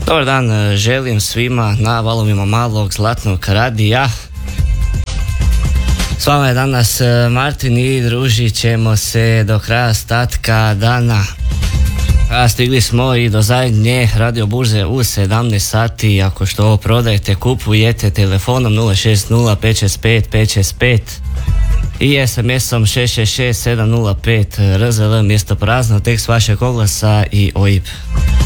Dobar dan, želim svima na valovima malog zlatnog radija. S vama je danas Martin i družit ćemo se do kraja ostatka dana. A stigli smo i do zadnje radio burze u 17 sati. Ako što prodajete, kupujete telefonom 060 565 565 i SMS-om 666 705 RZL mjesto prazno, tekst vašeg oglasa i OIB.